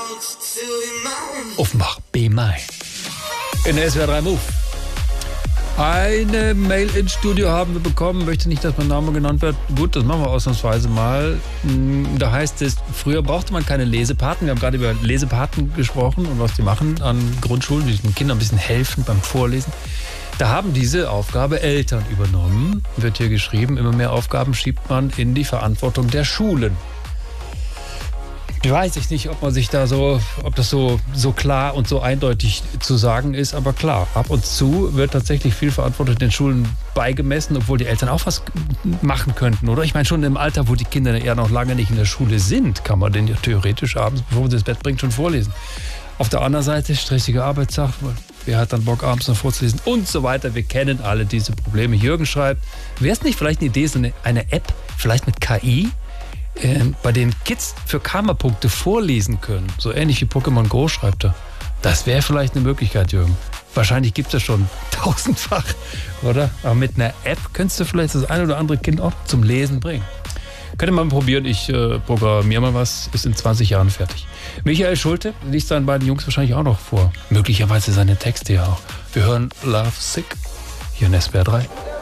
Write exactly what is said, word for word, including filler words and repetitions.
Offenbach, B. Mai. In der S W R drei Move. Eine Mail ins Studio haben wir bekommen. Möchte nicht, dass mein Name genannt wird. Gut, das machen wir ausnahmsweise mal. Da heißt es, früher brauchte man keine Lesepaten. Wir haben gerade über Lesepaten gesprochen und was die machen an Grundschulen, die den Kindern ein bisschen helfen beim Vorlesen. Da haben diese Aufgabe Eltern übernommen. Wird hier geschrieben, immer mehr Aufgaben schiebt man in die Verantwortung der Schulen. Ich weiß ich nicht, ob man sich da so, ob das so, so klar und so eindeutig zu sagen ist, aber klar, ab und zu wird tatsächlich viel Verantwortung den Schulen beigemessen, obwohl die Eltern auch was machen könnten, oder? Ich meine, schon im Alter, wo die Kinder eher noch lange nicht in der Schule sind, kann man den ja theoretisch abends, bevor man sie ins Bett bringt, schon vorlesen. Auf der anderen Seite, stressige Arbeitstag, wer hat dann Bock, abends noch vorzulesen und so weiter. Wir kennen alle diese Probleme. Jürgen schreibt, wäre es nicht vielleicht eine Idee, so eine, eine App, vielleicht mit K I, Äh, bei den Kids für Karma-Punkte vorlesen können. So ähnlich wie Pokémon Go, schreibt er. Das wäre vielleicht eine Möglichkeit, Jürgen. Wahrscheinlich gibt es das schon tausendfach, oder? Aber mit einer App könntest du vielleicht das ein oder andere Kind auch zum Lesen bringen. Könnte man probieren, ich äh, programmiere mal was, ist in zwanzig Jahren fertig. Michael Schulte liest seinen beiden Jungs wahrscheinlich auch noch vor. Möglicherweise seine Texte ja auch. Wir hören Love Sick hier in S W R drei.